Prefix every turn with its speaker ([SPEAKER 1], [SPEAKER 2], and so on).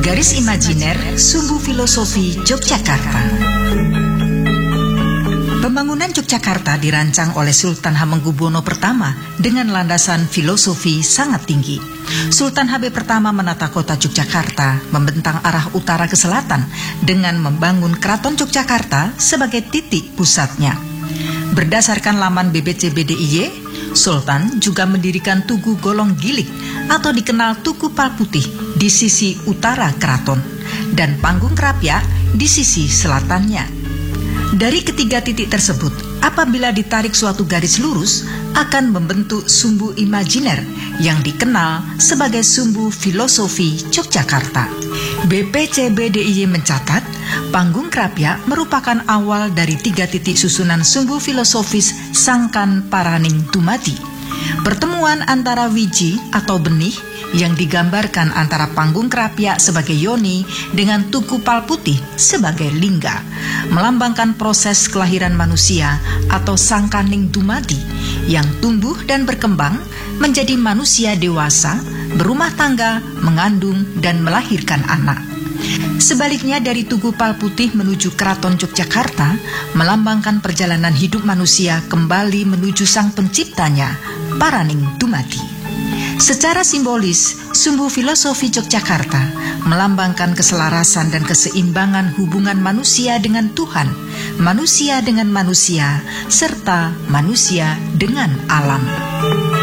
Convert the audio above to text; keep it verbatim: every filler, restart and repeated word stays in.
[SPEAKER 1] Garis Imajiner Sumbu Filosofi Yogyakarta. Pembangunan Yogyakarta dirancang oleh Sultan Hamengkubuwono pertama dengan landasan filosofi sangat tinggi. Sultan H B pertama menata kota Yogyakarta membentang arah utara ke selatan dengan membangun Keraton Yogyakarta sebagai titik pusatnya. Berdasarkan laman B B C B D I Y, Sultan juga mendirikan Tugu Golong Gilik atau dikenal Tugu Palputih di sisi utara keraton dan Panggung Krapyak di sisi selatannya. Dari ketiga titik tersebut, apabila ditarik suatu garis lurus, akan membentuk sumbu imajiner yang dikenal sebagai sumbu filosofi Yogyakarta. B P C B D I Y mencatat, Panggung Krapyak merupakan awal dari tiga titik susunan sumbu filosofis Sangkan Paraning Dumadi. Pertemuan antara wiji atau benih yang digambarkan antara Panggung Krapyak sebagai yoni dengan Tugu Palputih sebagai lingga, melambangkan proses kelahiran manusia atau Sangkaning Dumadi yang tumbuh dan berkembang menjadi manusia dewasa, berumah tangga, mengandung dan melahirkan anak. Sebaliknya dari Tugu Palputih menuju Keraton Yogyakarta melambangkan perjalanan hidup manusia kembali menuju sang penciptanya, Paraning Dumadi. Secara simbolis, sumbu filosofi Yogyakarta melambangkan keselarasan dan keseimbangan hubungan manusia dengan Tuhan, manusia dengan manusia, serta manusia dengan alam.